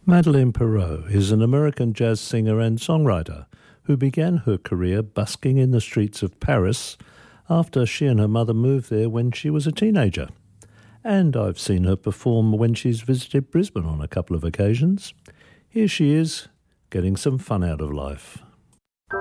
Madeleine Perreault is an American jazz singer and songwriter who began her career busking in the streets of Paris after she and her mother moved there when she was a teenager. And I've seen her perform when she's visited Brisbane on a couple of occasions. Here she is, getting some fun out of life.